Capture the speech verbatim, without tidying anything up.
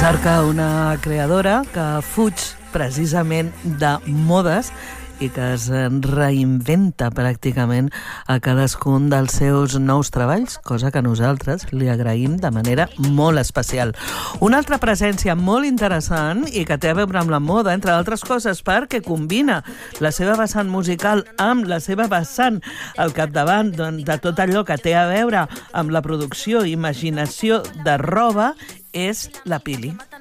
cerca una creadora que fuig precisament de modes i que es reinventa pràcticament a cadascun dels seus nous treballs, cosa que nosaltres li agraïm de manera molt especial. Una altra presència molt interessant i que té a veure amb la moda, entre altres coses, perquè combina la seva vessant musical amb la seva vessant al capdavant de tot allò que té a veure amb la producció i imaginació de roba, és la Pili.